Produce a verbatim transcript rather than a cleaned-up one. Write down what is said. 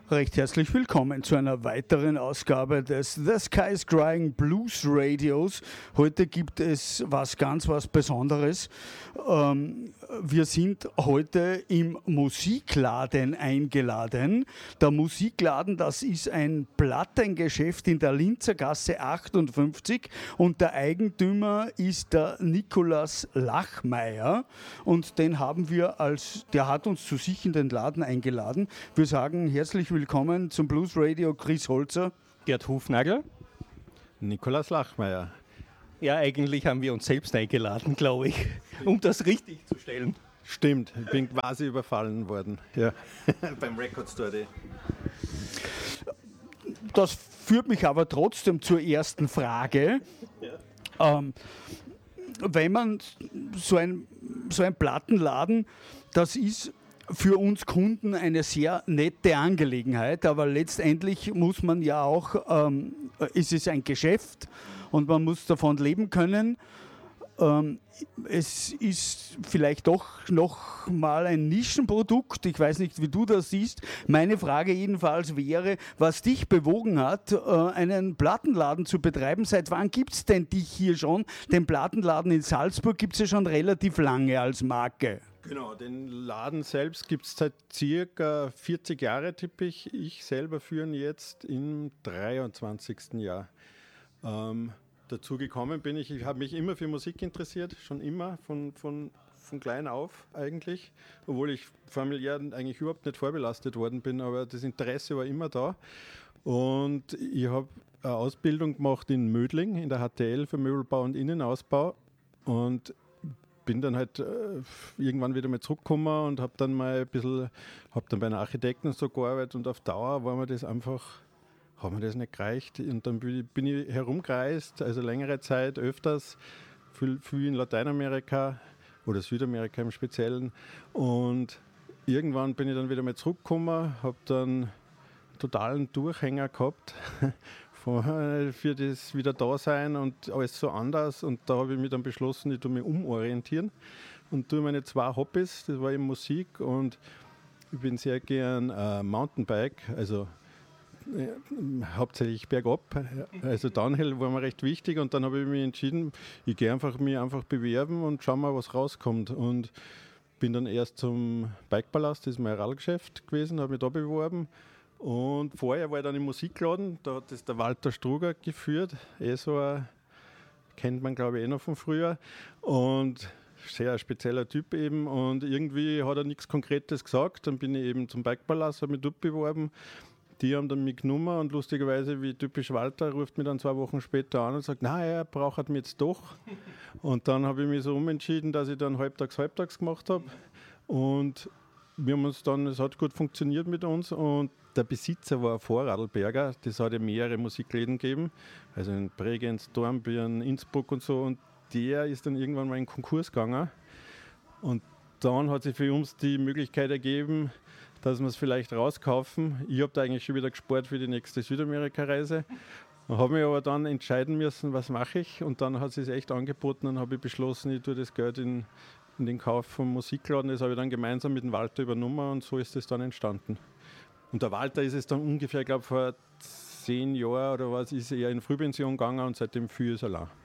Recht herzlich willkommen zu einer weiteren Ausgabe des The Sky is Crying Blues Radios. Heute gibt es was ganz was Besonderes. Ähm, wir sind heute im Musikladen eingeladen. Der Musikladen, das ist ein Plattengeschäft in der Linzer Gasse achtundfünfzig und der Eigentümer ist der Nikolaus Lachmeier und den haben wir als, der hat uns zu sich in den Laden eingeladen. Wir sagen herzlich willkommen zum Blues Radio Chris Holzer, Gerd Hufnagel, Nikolaus Lachmeier. Ja, eigentlich haben wir uns selbst eingeladen, glaube ich, um das richtig zu stellen. Stimmt, ich bin quasi überfallen worden, ja. Beim Record Store. Das führt mich aber trotzdem zur ersten Frage. Ja. Ähm, wenn man so ein, so ein Plattenladen, das ist für uns Kunden eine sehr nette Angelegenheit, aber letztendlich muss man ja auch, ähm, ist es ein Geschäft und man muss davon leben können. Ähm, es ist vielleicht doch noch mal ein Nischenprodukt, ich weiß nicht, wie du das siehst. Meine Frage jedenfalls wäre, was dich bewogen hat, äh, einen Plattenladen zu betreiben. Seit wann gibt es denn dich hier schon? Den Plattenladen in Salzburg gibt es ja schon relativ lange als Marke. Genau, den Laden selbst gibt es seit circa vierzig Jahren, tippe ich. Ich selber führe ihn jetzt im dreiundzwanzigsten Jahr. Ähm, dazu gekommen bin ich, ich habe mich immer für Musik interessiert, schon immer, von, von, von klein auf eigentlich, obwohl ich familiär eigentlich überhaupt nicht vorbelastet worden bin, aber das Interesse war immer da. Und ich habe eine Ausbildung gemacht in Mödling, in der H T L für Möbelbau und Innenausbau und bin dann halt äh, irgendwann wieder mal zurückgekommen und habe dann mal ein bisschen, habe dann bei einer Architekten so gearbeitet und auf Dauer war mir das einfach, hat mir das nicht gereicht und dann bin ich, bin ich herumgereist, also längere Zeit, öfters, viel, viel in Lateinamerika oder Südamerika im Speziellen und irgendwann bin ich dann wieder mal zurückgekommen, habe dann einen totalen Durchhänger gehabt für das Wieder-Dasein und alles so anders. Und da habe ich mich dann beschlossen, ich tue mich umorientieren und tue meine zwei Hobbys, das war eben Musik und ich bin sehr gern äh, Mountainbike, also äh, hauptsächlich bergab, also Downhill war mir recht wichtig und dann habe ich mich entschieden, ich gehe einfach mich einfach bewerben und schau mal, was rauskommt und bin dann erst zum Bikepalast, das ist mein Radlgeschäft gewesen, habe mich da beworben. Und vorher war ich dann im Musikladen, da hat das der Walter Struger geführt, eh so ein, kennt man glaube ich eh noch von früher und sehr spezieller Typ eben und irgendwie hat er nichts Konkretes gesagt, dann bin ich eben zum Bikepalast, habe mich dort beworben, die haben dann mich genommen und lustigerweise, wie typisch Walter, ruft mich dann zwei Wochen später an und sagt, na, er braucht mich jetzt doch und dann habe ich mich so umentschieden, dass ich dann halbtags, halbtags gemacht habe und wir haben uns dann, es hat gut funktioniert mit uns und der Besitzer war ein Vorarlberger, das hat ja mehrere Musikläden gegeben, also in Bregenz, Dornbirn, Innsbruck und so und der ist dann irgendwann mal in Konkurs gegangen und dann hat sich für uns die Möglichkeit ergeben, dass wir es vielleicht rauskaufen. Ich habe da eigentlich schon wieder gespart für die nächste Südamerika-Reise, habe mich aber dann entscheiden müssen, was mache ich und dann hat es sich echt angeboten und habe ich beschlossen, ich tue das Geld in, in den Kauf vom Musikladen, das habe ich dann gemeinsam mit dem Walter übernommen und so ist es dann entstanden. Und der Walter ist es dann ungefähr, ich glaube vor zehn Jahren oder was, ist er in Frühpension gegangen und seitdem führe ich es allein.